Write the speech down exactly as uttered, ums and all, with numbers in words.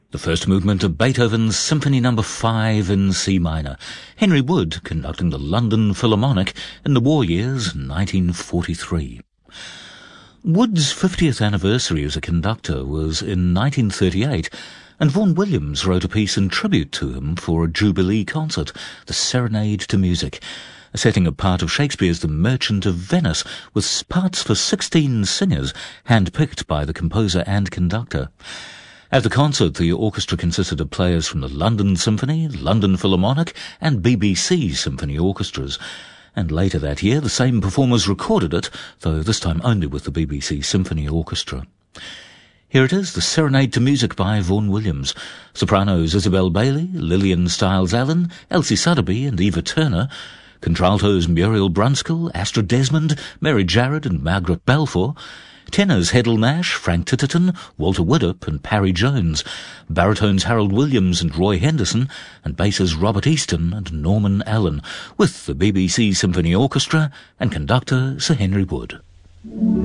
The first movement of Beethoven's Symphony Number five in C minor. Henry Wood conducting the London Philharmonic in the war years, nineteen forty-three. Wood's fiftieth anniversary as a conductor was in nineteen thirty-eight, and Vaughan Williams wrote a piece in tribute to him for a Jubilee concert, The Serenade to Music, setting a part of Shakespeare's The Merchant of Venice with parts for sixteen singers, hand-picked by the composer and conductor. At the concert, the orchestra consisted of players from the London Symphony, London Philharmonic, and B B C Symphony Orchestras. And later that year, the same performers recorded it, though this time only with the B B C Symphony Orchestra. Here it is, The Serenade to Music by Vaughan Williams. Sopranos Isabel Bailey, Lillian Stiles-Allen, Elsie Sotheby and Eva Turner. Contraltos Muriel Brunskill, Astrid Desmond, Mary Jarrett and Margaret Balfour. Tenors Heddle Nash, Frank Titterton, Walter Widdop and Parry Jones. Baritones Harold Williams and Roy Henderson, and basses Robert Easton and Norman Allen, with the B B C Symphony Orchestra and conductor Sir Henry Wood.